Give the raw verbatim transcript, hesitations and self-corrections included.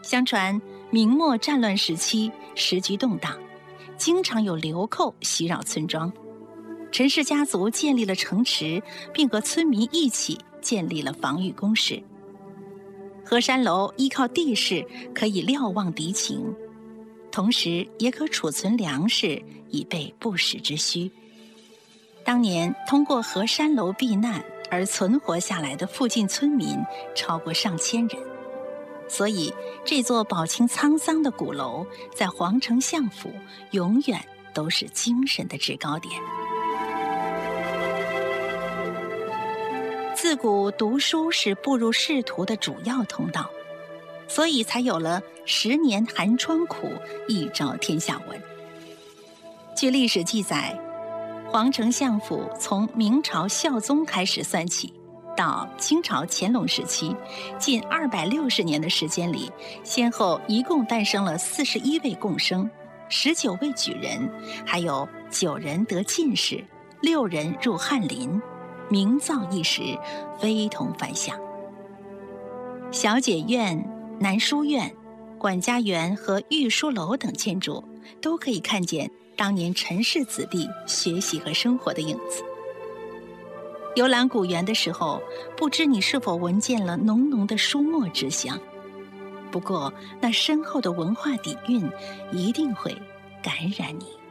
相传明末战乱时期时局动荡，经常有流寇袭扰村庄。陈氏家族建立了城池，并和村民一起建立了防御工事。河山楼依靠地势可以瞭望敌情，同时也可储存粮食以备不时之需。当年通过河山楼避难而存活下来的附近村民超过上千人，所以这座宝清沧桑的古楼在皇城相府永远都是精神的制高点。自古读书是步入仕途的主要通道，所以才有了十年寒窗苦，一朝天下闻。据历史记载，皇城相府从明朝孝宗开始算起，到清朝乾隆时期，近二百六十年的时间里，先后一共诞生了四十一位贡生，十九位举人，还有九人得进士，六人入翰林，名噪一时，非同凡响。小解院、南书院、管家园和御书楼等建筑，都可以看见当年陈氏子弟学习和生活的影子。游览古园的时候，不知你是否闻见了浓浓的书墨之香，不过那深厚的文化底蕴一定会感染你。